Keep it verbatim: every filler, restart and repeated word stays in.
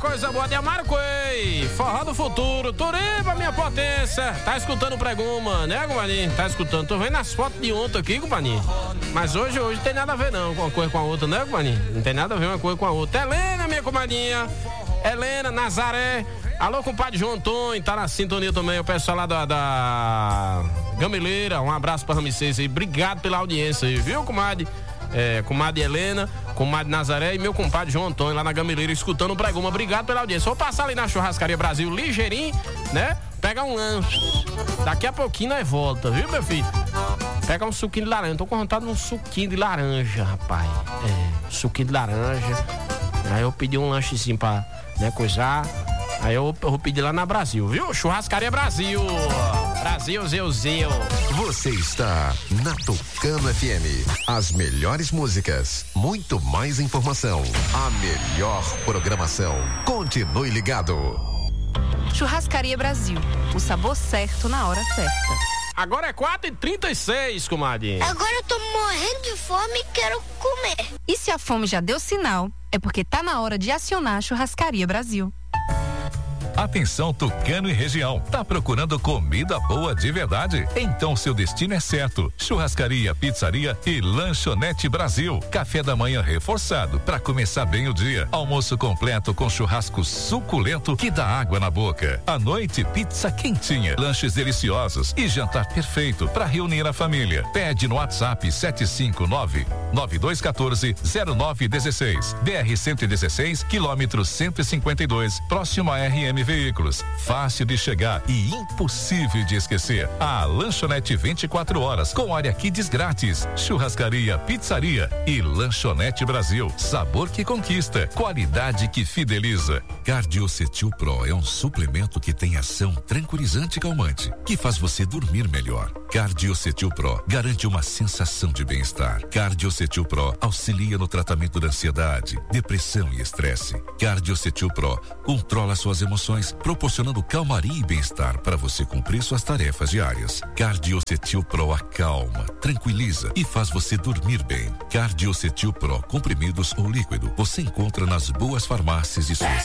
coisa boa de Amarcoei, forró do futuro, Turiba, minha potência. Tá escutando o preguma, né, compadinho? Tá escutando, tô vendo as fotos de ontem aqui, compadinho. Mas hoje, hoje tem nada a ver não, com uma coisa com a outra, né, compadinho? Não tem nada a ver uma coisa com a outra. Helena, minha comadinha, Helena, Nazaré. Alô, compadre João Antônio, tá na sintonia também, o pessoal lá da, da Gameleira, um abraço pra Ramicês aí, obrigado pela audiência aí, viu, comadre? É, comadre Helena, comadre Nazaré e meu compadre João Antônio lá na Gameleira, escutando o preguma, obrigado pela audiência. Vou passar ali na Churrascaria Brasil, ligeirinho, né? Pegar um lanche, daqui a pouquinho nós volta, viu, meu filho? Pega um suquinho de laranja, tô com vontade de um suquinho de laranja, rapaz, é, suquinho de laranja, aí eu pedi um lanchezinho pra, né, coisar. Aí eu, eu vou pedir lá na Brasil, viu? Churrascaria Brasil. Brasil, Zeu, Zeu. Você está na Tucano F M. As melhores músicas, muito mais informação. A melhor programação. Continue ligado. Churrascaria Brasil. O sabor certo na hora certa. Agora é quatro e trinta e seis, comadre. Agora eu tô morrendo de fome e quero comer. E se a fome já deu sinal, é porque tá na hora de acionar a Churrascaria Brasil. Atenção Tucano e região, tá procurando comida boa de verdade? Então seu destino é certo. Churrascaria, pizzaria e lanchonete Brasil. Café da manhã reforçado para começar bem o dia. Almoço completo com churrasco suculento que dá água na boca. À noite, pizza quentinha, lanches deliciosos e jantar perfeito para reunir a família. Pede no WhatsApp sete cinco nove, nove dois um quatro, zero nove um seis. B R cento e dezesseis, quilômetro cento e cinquenta e dois, próximo a R M Veículos. Fácil de chegar e impossível de esquecer. A lanchonete vinte e quatro horas com área kids grátis. Churrascaria, pizzaria e lanchonete Brasil. Sabor que conquista, qualidade que fideliza. Cardiocetil Pro é um suplemento que tem ação tranquilizante e calmante, que faz você dormir melhor. Cardiocetil Pro garante uma sensação de bem-estar. Cardiocetil Pro auxilia no tratamento da ansiedade, depressão e estresse. Cardiocetil Pro controla suas emoções, proporcionando calmaria e bem-estar para você cumprir suas tarefas diárias. Cardiocetil Pro acalma, tranquiliza e faz você dormir bem. Cardiocetil Pro comprimidos ou líquido você encontra nas boas farmácias e suas